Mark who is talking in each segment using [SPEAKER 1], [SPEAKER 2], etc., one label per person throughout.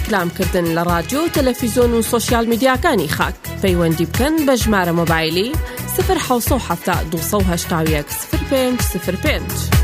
[SPEAKER 1] ڕیکلامکردن لە رادیۆ تەلەڤیزۆن و سۆشیال میدیاکانی خاک پەیوەندی بکەن بە ژمارە مۆبایلی 070 281 0505.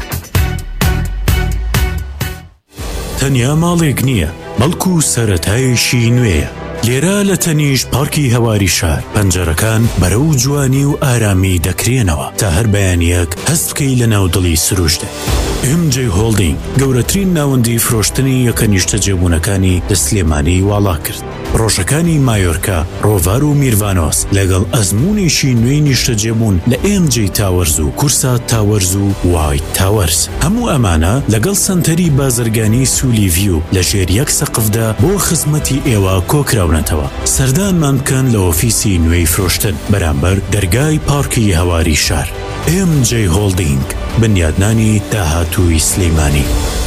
[SPEAKER 2] تەنیا ماڵێک نییە، بەڵکو سەرەتایشی نوێیە. لێرە لە تەنیشت پارکی هەواری شار پەنجەرەکان بەرەو جوانی و ئارامی دەکرێنەوە تا هەر بەیانیەک هەست بکەی لە ناودڵی سروشتێ. MJ هۆڵدینگ گەورەترین ناوەندی فرۆشتنی یەکە نیشتە جێبوونەکانی لە سلێمانی واڵا کرد. ڕۆژەکانی مایۆرکا، ڕۆڤار و میروانۆس لەگەڵ ئەزمونێکی نوێی نیشتە جێبوون لە MJ تاوەرز و کورسات تاوەرز و وایت تاوەرز. هەموو ئەمانە لەگەڵ سنتەری بازرگانی سولی ڤیو لە ژێر یەک سەقفدا بۆ خزمەتی ئێوە کۆکراونەتەوە. سەردانمان بکەن لە ئۆفیسی نوێی فرۆشتن بەرامبەر دەرگای پارکی هەواری شار. MJ هۆڵدینگ، بنیادنانی داهاتووی سلەیمانی.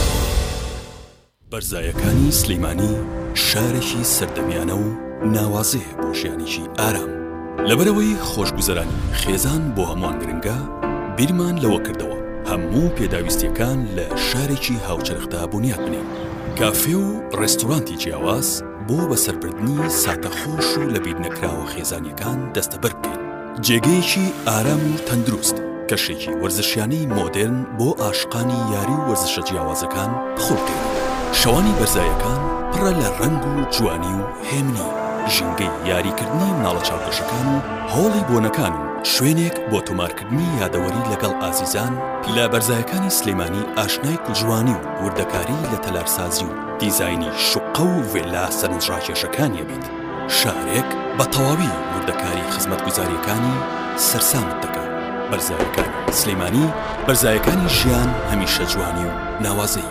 [SPEAKER 3] بەرزایەکانی سلەیمانی شارێکی سەردەمیانە و ناوازەیە بۆ ژیانێکی ئارام. لەبەرەوەی خۆشگوزەرانی خێزان بۆ هەمووان گرنگە، بیرمان لەوە کردەوە هەموو پێداویستیەکان لە شارێکی هاوچەرخدا بنیاد بنێن. کافێ و ڕێستۆرانتی جیاواز بۆ بەسەربردنی ساتەخۆش و لە بیر نەکراوە خێزانیەکان دەستەبەر بکەین. جێگەیەکی ئارام و تەندروست، کەشێکی وەرزشیانەی مۆدێرن بۆ عاشقانی یاری و وەرزشە جیاوازەکان بخۆ بکەین. شەوانی بەرزایەکان پڕە لە ڕەنگ و جوانی و هێمنی، ژینگەی یاریکردنی مناڵە چاوکەشەکان و هۆڵی بۆنەکان و شوێنێک بۆ تۆمارکردنی یادەوەری لەگەڵ ئازیزان. لە بەرزایەکانی سلەیمانی ئاشنای کوڵجوانی و وردەکاری لە تەلارسازی و دیزاینی شوقە و ڤێلا سەرنجڕاکێشەکانیە بیت. شارێک بە تەواوی وردەکاری خزمەتگوزاریەکانی سەرسامت دەکات. بەرزایەکانی سلەیمانی، بەرزایەکانی ژیان هەمیشە جوانی و ناوازەی.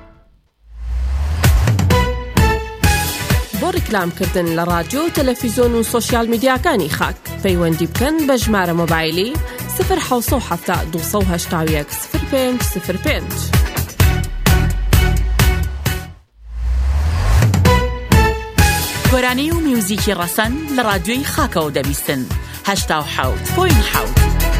[SPEAKER 1] بۆ ڕیکلامکردن لە رادیۆ تەلەڤیزۆن و سۆشیال میدیاکانی خاک پەیوەندی بکەن بە ژمارە مۆبایلی 070 281 0505.
[SPEAKER 4] گۆرانەی و میوزیکی ڕەسەن لە رادیۆی خاکەوە دەبیستن 87.7.